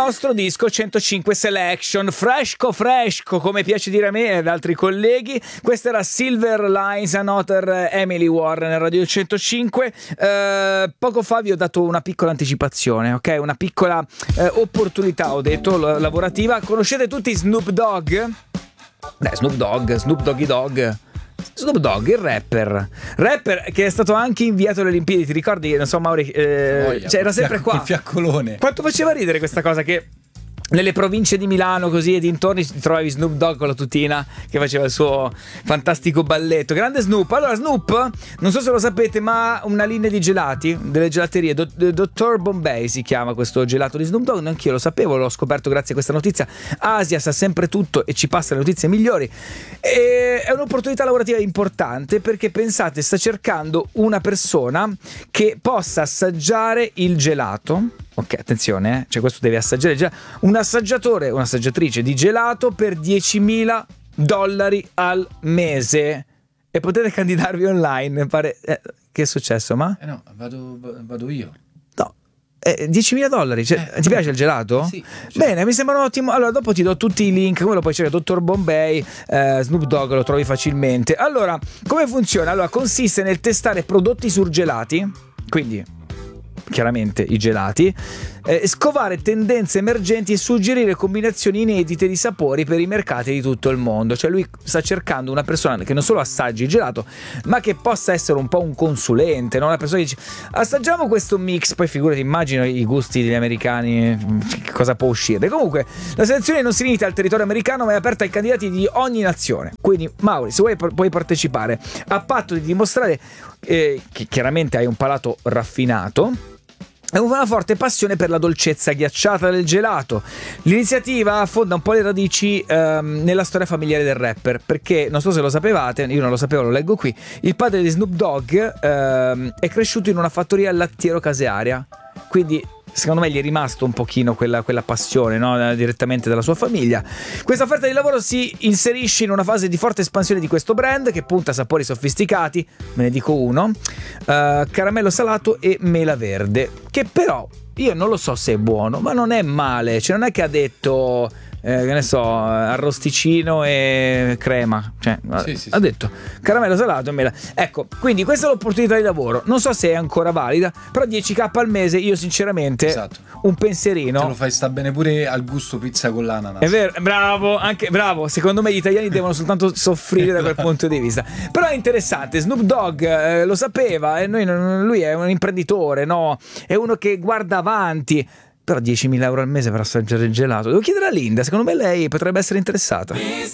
nostro disco 105 Selection, fresco, come piace dire a me e ad altri colleghi. Questa era Silver Lines, Another Emily Warren, Radio 105. Poco fa vi ho dato una piccola anticipazione, ok? Una piccola opportunità, ho detto, lavorativa. Conoscete tutti Snoop Dogg? Snoop Doggy Dogg. Snoop Dogg, il rapper che è stato anche inviato alle Olimpiadi, ti ricordi? Non so, Mauri, cioè era sempre qua. Il fiaccolone. Quanto faceva ridere questa cosa che nelle province di Milano così e dintorni trovavi Snoop Dogg con la tutina che faceva il suo fantastico balletto. Grande Snoop. Allora Snoop, non so se lo sapete, ma ha una linea di gelati, delle gelaterie, Dr. Bombay si chiama questo gelato di Snoop Dogg. Neanch'io lo sapevo, l'ho scoperto grazie a questa notizia. Asia sa sempre tutto e ci passa le notizie migliori, e è un'opportunità lavorativa importante perché pensate, sta cercando una persona che possa assaggiare il gelato. Ok, attenzione, cioè questo deve assaggiare già. Un assaggiatore, un'assaggiatrice di gelato per $10.000 al mese. E potete candidarvi online. Pare. Che è successo, ma? No, vado io. No, $10.000. Cioè, ti piace il gelato? Sì. Bene, mi sembra un ottimo. Allora, dopo ti do tutti i link. Come lo puoi cercare? Dr. Bombay, Snoop Dogg, lo trovi facilmente. Allora, come funziona? Allora, consiste nel testare prodotti surgelati, quindi chiaramente i gelati, scovare tendenze emergenti e suggerire combinazioni inedite di sapori per i mercati di tutto il mondo. Cioè lui sta cercando una persona che non solo assaggi il gelato, ma che possa essere un po' un consulente, no? Una persona che dice assaggiamo questo mix, poi figurati, immagino i gusti degli americani, che cosa può uscire. Comunque la selezione non si limita al territorio americano, ma è aperta ai candidati di ogni nazione. Quindi Mauri, se vuoi puoi partecipare, a patto di dimostrare che chiaramente hai un palato raffinato e una forte passione per la dolcezza ghiacciata del gelato. L'iniziativa affonda un po' le radici nella storia familiare del rapper, perché non so se lo sapevate, io non lo sapevo, lo leggo qui. Il padre di Snoop Dogg è cresciuto in una fattoria lattiero-casearia, quindi secondo me gli è rimasto un pochino quella passione, no? Direttamente dalla sua famiglia. Questa offerta di lavoro si inserisce in una fase di forte espansione di questo brand che punta a sapori sofisticati, me ne dico uno, caramello salato e mela verde, che però io non lo so se è buono, ma non è male, cioè non è che ha detto che ne so, arrosticino e crema, cioè sì. ha detto caramello salato e mela. Ecco, quindi questa è l'opportunità di lavoro, non so se è ancora valida, però 10k al mese io sinceramente, esatto, un pensierino. Te lo fai sta bene pure al gusto pizza con l'ananas. È vero, bravo, secondo me gli italiani devono soltanto soffrire da quel punto di vista. Però è interessante, Snoop Dogg lo sapeva e lui è un imprenditore, no? È uno che guarda avanti. Però $10.000 al mese per assaggiare il gelato. Devo chiedere a Linda, secondo me lei potrebbe essere interessata.